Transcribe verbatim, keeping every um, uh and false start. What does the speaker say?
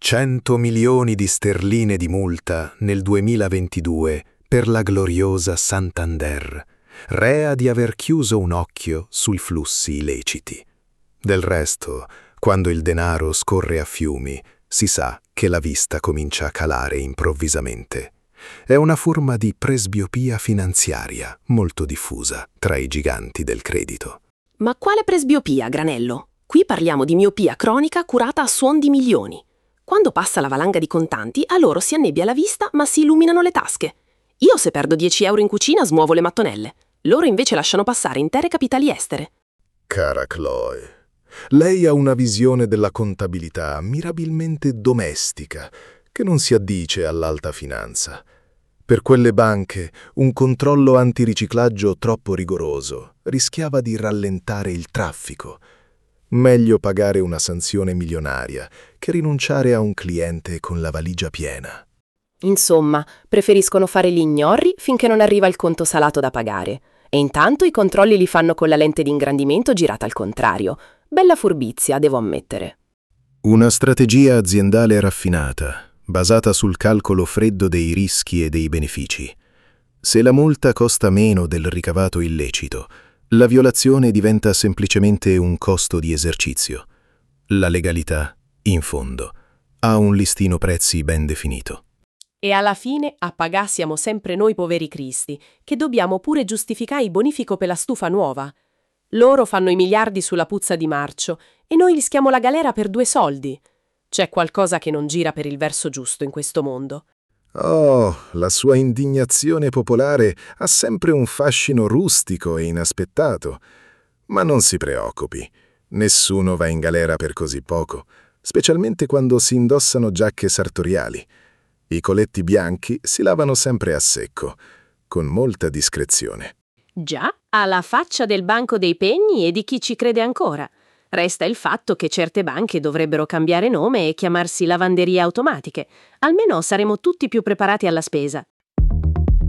cento milioni di sterline di multa nel duemilaventidue per la gloriosa Santander, rea di aver chiuso un occhio sui flussi illeciti. Del resto, quando il denaro scorre a fiumi, si sa che la vista comincia a calare improvvisamente. È una forma di presbiopia finanziaria molto diffusa tra i giganti del credito. Ma quale presbiopia, Granello? Qui parliamo di miopia cronica curata a suon di milioni. Quando passa la valanga di contanti, a loro si annebbia la vista ma si illuminano le tasche. Io se perdo dieci euro in cucina smuovo le mattonelle. Loro invece lasciano passare intere capitali estere. Cara Chloe, lei ha una visione della contabilità mirabilmente domestica, che non si addice all'alta finanza. Per quelle banche, un controllo antiriciclaggio troppo rigoroso rischiava di rallentare il traffico. Meglio pagare una sanzione milionaria che rinunciare a un cliente con la valigia piena. Insomma, preferiscono fare gli ignorri finché non arriva il conto salato da pagare. E intanto i controlli li fanno con la lente di ingrandimento girata al contrario. Bella furbizia, devo ammettere. Una strategia aziendale raffinata, basata sul calcolo freddo dei rischi e dei benefici. Se la multa costa meno del ricavato illecito, la violazione diventa semplicemente un costo di esercizio. La legalità, in fondo, ha un listino prezzi ben definito. E alla fine a pagà siamo sempre noi poveri cristi, che dobbiamo pure giustificare il bonifico per la stufa nuova. Loro fanno i miliardi sulla puzza di marcio e noi rischiamo la galera per due soldi. C'è qualcosa che non gira per il verso giusto in questo mondo. Oh, la sua indignazione popolare ha sempre un fascino rustico e inaspettato. Ma non si preoccupi, nessuno va in galera per così poco, specialmente quando si indossano giacche sartoriali. I coletti bianchi si lavano sempre a secco, con molta discrezione. Già, alla faccia del banco dei pegni e di chi ci crede ancora. Resta il fatto che certe banche dovrebbero cambiare nome e chiamarsi lavanderie automatiche. Almeno saremo tutti più preparati alla spesa.